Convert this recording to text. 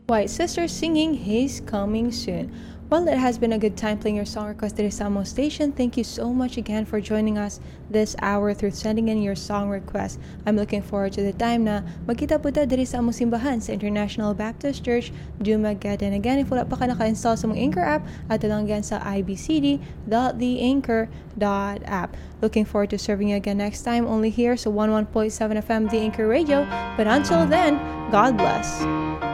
White Sisters singing He's Coming Soon. Well, it has been a good time playing your song request dito sa Amo Station. Thank you so much again for joining us this hour through sending in your song request. I'm looking forward to the time na magkita po tayo dito sa Amo Simbahan sa International Baptist Church, Dumaguete. And again, if wala pa ka naka-install sa mong Anchor app, at lang again sa ibcd.theanchor.app. Looking forward to serving you again next time only here sa 11.7 FM The Anchor Radio. But until then, God bless.